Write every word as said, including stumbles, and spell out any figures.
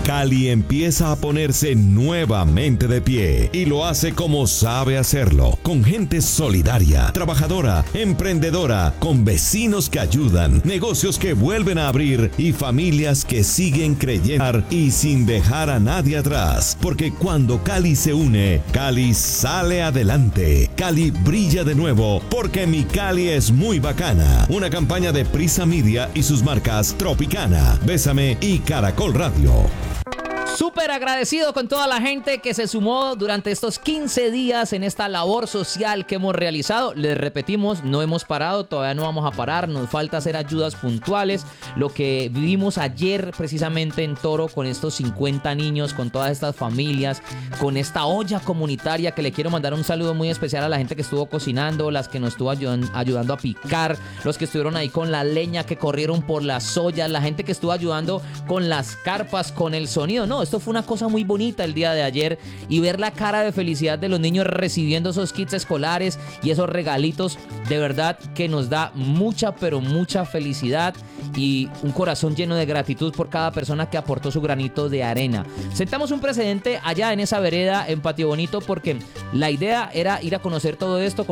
Cali empieza a ponerse nuevamente de pie y lo hace como sabe hacerlo, con gente solidaria, trabajadora, emprendedora, con vecinos que ayudan, negocios que vuelven a abrir y familias que siguen creyendo y sin dejar a nadie atrás, porque cuando Cali se une, Cali sale adelante, Cali brilla de nuevo, porque mi Cali es muy bacana. Una campaña de Prisa Media y sus marcas Tropicana, Bésame y Caracol Radio. Súper agradecido con toda la gente que se sumó durante estos quince días en esta labor social que hemos realizado. Les repetimos, no hemos parado, todavía no vamos a parar, nos falta hacer ayudas puntuales. Lo que vivimos ayer precisamente en Toro con estos cincuenta niños, con todas estas familias, con esta olla comunitaria, que le quiero mandar un saludo muy especial a la gente que estuvo cocinando, las que nos estuvo ayudan, ayudando a picar, los que estuvieron ahí con la leña, que corrieron por las ollas, la gente que estuvo ayudando con las carpas, con el sonido. No, esto fue una cosa muy bonita el día de ayer, y ver la cara de felicidad de los niños recibiendo esos kits escolares y esos regalitos, de verdad que nos da mucha, pero mucha felicidad y un corazón lleno de gratitud por cada persona que aportó su granito de arena. Sentamos un precedente allá en esa vereda en Patio Bonito, porque la idea era ir a conocer todo esto,